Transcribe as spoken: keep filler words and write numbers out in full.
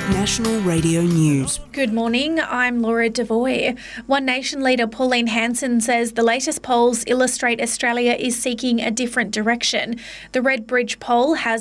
National Radio News. Good morning, I'm Laura Devoy. One Nation leader Pauline Hanson says the latest polls illustrate Australia is seeking a different direction. The Red Bridge poll has